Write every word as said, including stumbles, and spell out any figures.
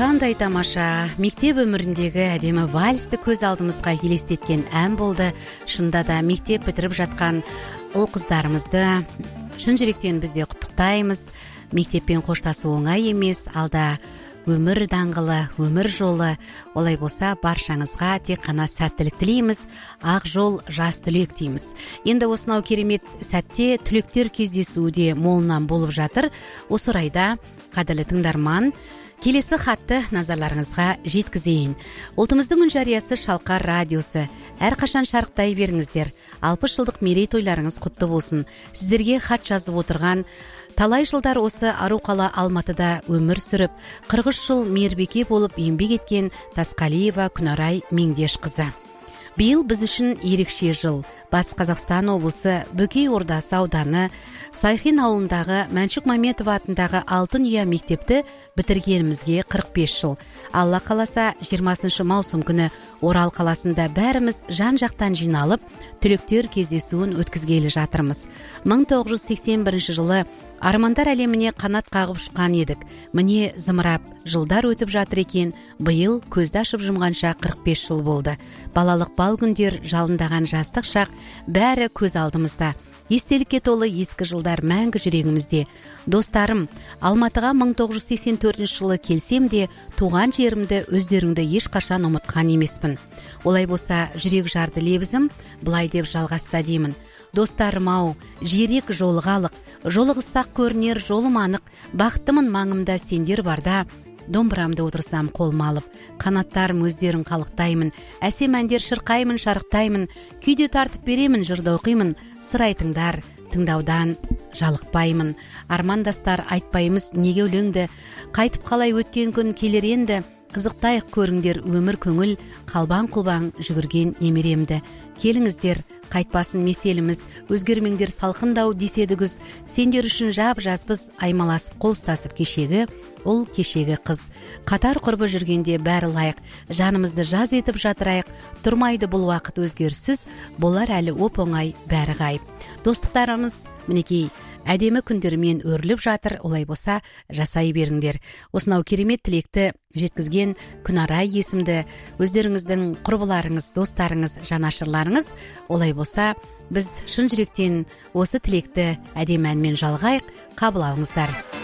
Қандай тамаша, мектеп өміріндегі әдемі вальсті көз алдымызға елестеткен ән болды. Шында да мектеп бітіріп жатқан ұл қыздарымызды шын жүректен бізде құттықтаймыз. Мектеппен қоштасу оңай емес, алда өмір даңғылы, өмір жолы. Олай болса, баршаңызға тек қана сәттілік тілейміз, ақ жол, жас түлек дейміз. Енді осынау керемет сәтте түлектер кездесуі де молынан болып жатыр. Осы орайда, қадірлі тыңдарман, келесі хатты назарларыңызға жеткізейін. Ұлтымыздың үн жариясы Шалқар радиосы. Әрқашан шарықтай беріңіздер. алпыс жылдық мерейтойларыңыз құтты болсын. Сіздерге хат жазып отырған талай жылдар осы ару қала Алматыда өмір сүріп, қырық үш жыл мейірбике болып еңбек еткен Тасқалиева Күнарай Меңдешқызы. Биыл біз үшін ерекше жыл. Батыс Қазақстан облысы Бөкей Ордасы ауданы Сайхин ауылындағы Мәншүк Мәметова атындағы Алтын ұя мектепті бітіргенімізге қырық бес жыл. Алла қаласа жиырмасыншы маусым күні Орал қаласында бәріміз жан-жақтан жиналып, түлектер кездесуін өткізгелі жатырмыз. мың тоғыз жүз сексен бірінші жылы армандар әлеміне қанат қағып ұшқан едік. Міне зымырап жылдар өтіп жатыр екен. Биыл көзді ашып жұмғанша қырық бес жыл болды. Балалық бал күндер, жалындаған жастық шақ, бәрі көз алдымызда. Естелікке толы ескі жылдар мәңгі жүрегімізде. Достарым, Алматыға мың тоғыз жүз сексен төртінші жылы келсем де, туған жерімді, өздеріңді ешқашан ұмытқан емеспін. Олай болса, жүрек жарды лебізім былай деп жалғасса деймін. Достарым ау, жерек жолығалық, жолығыссақ көрінер жолым анық, бақыттымын маңымда сендер барда, домбырамды отырсам қолыма алып, қанаттарым өздерін қалықтаймын, әсем әндер шырқаймын, шарықтаймын, күйде тартып беремін, жырда оқимын, сыр айтыңдар, тыңдаудан жалықпаймын. Армандастар айтпаймыз неге өлеңді, қайтып қалай өткен күн келер енді, қызықтайық көріңдер өмір көңіл, қалбаң-құлбаң жүгірген немеремді. Келіңіздер, қайтпасын меселіміз, өзгермеңдер салқындау деседі күз, сендер үшін жап жаспыз, аймаласып қолстасып кешегі, ол кешегі қыз. Қатар құрбы жүргенде бәрі лайық, жанымызды жаз етіп жатырайық, тұрмайды бұл уақыт өзгерсіз, болар әлі оп-оңай бәрі ғайып. Достықтарымыз, мінекей, әдемі күндермен өріліп жатыр, олай болса жасай беріңдер. Осынау керемет тілекті жеткізген Күнарай есімді өздеріңіздің құрбыларыңыз, достарыңыз, жанашырларыңыз, олай болса біз шын жүректен осы тілекті әдемі әнмен жалғайық, қабыл алыңыздар.